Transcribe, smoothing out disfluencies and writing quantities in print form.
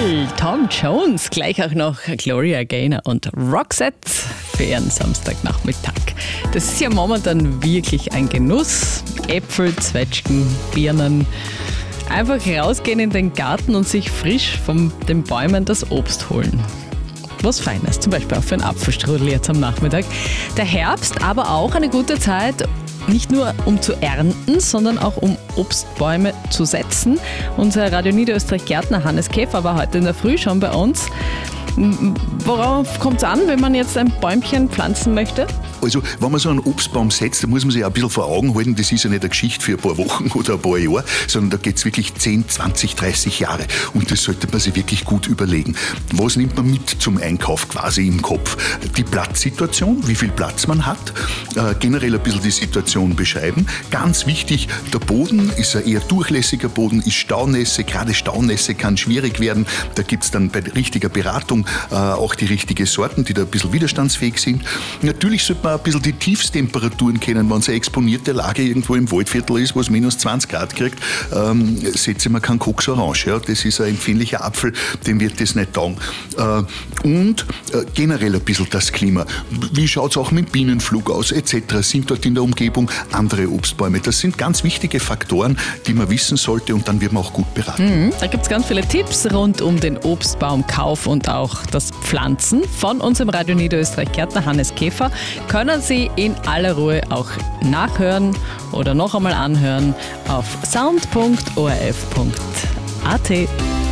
Adele, Tom Jones, gleich auch noch Gloria Gaynor und Roxette für ihren Samstagnachmittag. Das ist ja momentan wirklich ein Genuss. Äpfel, Zwetschgen, Birnen. Einfach rausgehen in den Garten und sich frisch von den Bäumen das Obst holen. Was Feines, zum Beispiel auch für einen Apfelstrudel jetzt am Nachmittag. Der Herbst aber auch eine gute Zeit, nicht nur um zu ernten, sondern auch um Obstbäume zu setzen. Unser Radio Niederösterreich-Gärtner Hannes Käfer war heute in der Früh schon bei uns. Worauf kommt es an, wenn man jetzt ein Bäumchen pflanzen möchte? Also, wenn man so einen Obstbaum setzt, dann muss man sich auch ein bisschen vor Augen halten, das ist ja nicht eine Geschichte für ein paar Wochen oder ein paar Jahre, sondern da geht es wirklich 10, 20, 30 Jahre. Und das sollte man sich wirklich gut überlegen. Was nimmt man mit zum Einkauf quasi im Kopf? Die Platzsituation, wie viel Platz man hat, generell ein bisschen die Situation beschreiben. Ganz wichtig, der Boden ist ein eher durchlässiger Boden, ist Staunässe, gerade Staunässe kann schwierig werden. Da gibt es dann bei richtiger Beratung auch die richtigen Sorten, die da ein bisschen widerstandsfähig sind. Natürlich sollte man ein bisschen die Tiefstemperaturen kennen. Wenn es eine exponierte Lage irgendwo im Waldviertel ist, wo es minus 20 Grad kriegt, setze man keinen Koks Orange. Ja? Das ist ein empfindlicher Apfel, dem wird das nicht taugen. Und generell ein bisschen das Klima. Wie schaut es auch mit Bienenflug aus, etc. Sind dort in der Umgebung andere Obstbäume? Das sind ganz wichtige Faktoren, die man wissen sollte und dann wird man auch gut beraten. Da gibt es ganz viele Tipps rund um den Obstbaumkauf und auch das Pflanzen von unserem Radio Niederösterreich-Gärtner Hannes Käfer. Können Sie in aller Ruhe auch nachhören oder noch einmal anhören auf sound.orf.at.